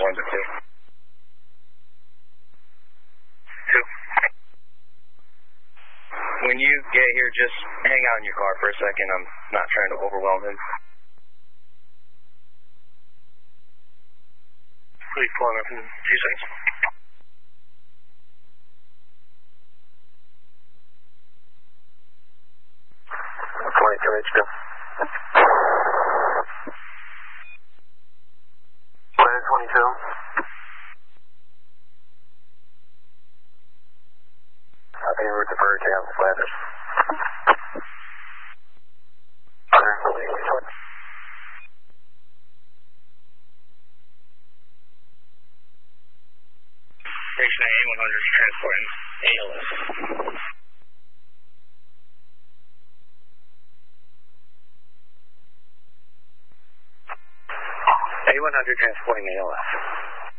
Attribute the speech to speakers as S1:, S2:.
S1: 1 to 2. 2. When you get here, just hang out in your car for a second. I'm not trying to overwhelm him.
S2: Please pulling up in 2 seconds.
S3: HQ. 22. En route to Bird Town, Flanders.
S2: Station A100 transporting ALS.
S3: A100 transporting ALS.